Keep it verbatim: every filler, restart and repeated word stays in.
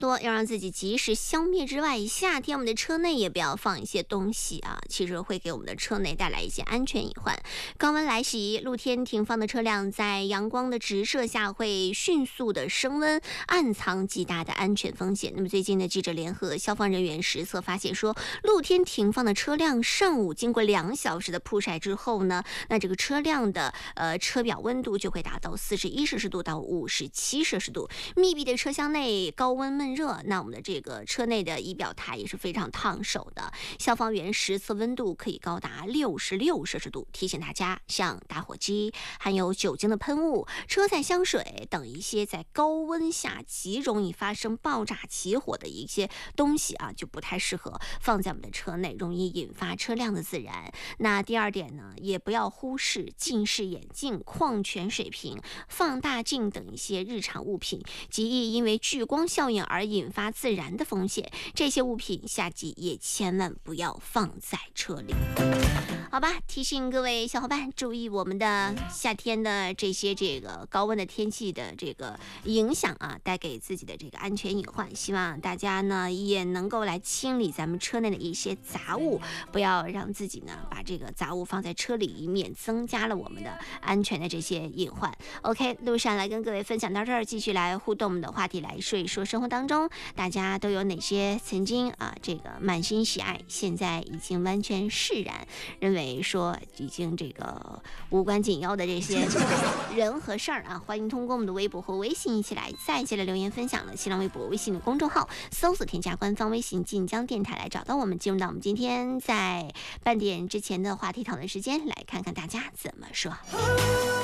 多要让自己及时消灭之外，夏天我们的车内也不要放一些东西啊，其实会给我们的车内带来一些安全隐患。高温来袭，露天停放的车辆在阳光的直射下会迅速的升温，暗藏极大的安全风险。那么最近的记者联合消防人员实测发现说，露天停放的车辆上午经过两小时的曝晒之后呢，那这个车辆的呃车表温度就会达到四十一摄氏度到五十七摄氏度，密闭的车厢内高温闷热，那我们的这个车内的仪表台也是非常烫手的。消防员实测温度可以高达六十六摄氏度，提醒大家，像打火机、含有酒精的喷雾、车载香水等一些在高温下极容易发生爆炸起火的一些东西啊，就不太适合放在我们的车内，容易引发车辆的自燃。那第二点呢，也不要忽视近视眼镜、矿泉水瓶、放大镜等一些日常物品，极易因为聚光效应而引发自燃的风险。这些物品夏季也千万不要放在车里。好吧，提醒各位小伙伴注意我们的夏天的这些这个高温的天气的这个影响啊，带给自己的这个安全隐患。希望大家呢也能够来清理咱们车内的一些杂物，不要让自己呢把这个杂物放在车里，以免增加了我们的安全的这些隐患。OK， 路上来跟各位分享到这儿，继续来互动我们的话题，来说一说生活当中大家都有哪些曾经啊这个满心喜爱，现在已经完全释然，认为说已经这个无关紧要的这些人和事儿啊。欢迎通过我们的微博和微信一起来再一起来留言分享了。新浪微博、微信的公众号搜索添加官方微信晋江电台来找到我们，进入到我们今天在半点之前的话题讨论时间，来看看大家怎么说。